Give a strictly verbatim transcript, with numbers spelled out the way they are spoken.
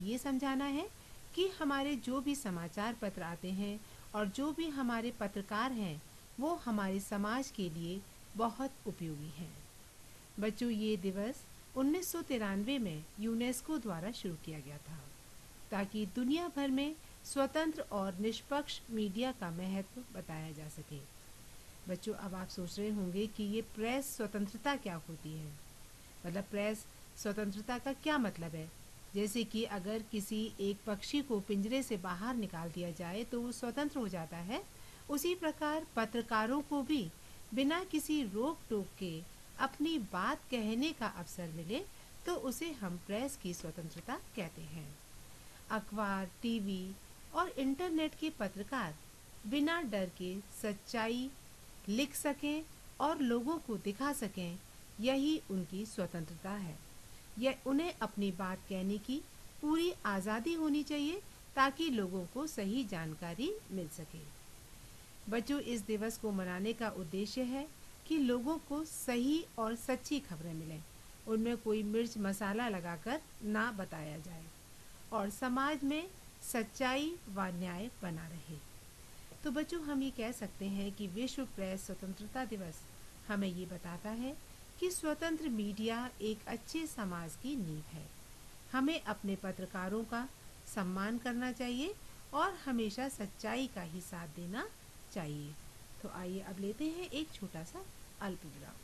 ये समझाना है कि हमारे जो भी समाचार पत्र आते हैं और जो भी हमारे पत्रकार हैं वो हमारे समाज के लिए बहुत उपयोगी हैं। बच्चों, ये दिवस उन्नीस सौ तिरानवे में यूनेस्को द्वारा शुरू किया गया था ताकि दुनिया भर में स्वतंत्र और निष्पक्ष मीडिया का महत्व बताया जा सके। बच्चों, अब आप सोच रहे होंगे कि ये प्रेस स्वतंत्रता क्या होती है। मतलब प्रेस स्वतंत्रता का क्या मतलब है। जैसे कि अगर किसी एक पक्षी को पिंजरे से बाहर निकाल दिया जाए तो वो स्वतंत्र हो जाता है, उसी प्रकार पत्रकारों को भी बिना किसी रोक टोक के अपनी बात कहने का अवसर मिले तो उसे हम प्रेस की स्वतंत्रता कहते हैं। अखबार, टीवी और इंटरनेट के पत्रकार बिना डर के सच्चाई लिख सकें और लोगों को दिखा सकें, यही उनकी स्वतंत्रता है। यह उन्हें अपनी बात कहने की पूरी आज़ादी होनी चाहिए ताकि लोगों को सही जानकारी मिल सके। बच्चों, इस दिवस को मनाने का उद्देश्य है कि लोगों को सही और सच्ची खबरें मिलें, उनमें कोई मिर्च मसाला लगाकर ना बताया जाए और समाज में सच्चाई व न्याय बना रहे। तो बच्चों, हम ये कह सकते हैं कि विश्व प्रेस स्वतंत्रता दिवस हमें ये बताता है कि स्वतंत्र मीडिया एक अच्छे समाज की नींव है। हमें अपने पत्रकारों का सम्मान करना चाहिए और हमेशा सच्चाई का ही साथ देना चाहिए। तो आइए अब लेते हैं एक छोटा सा अल्प विराम।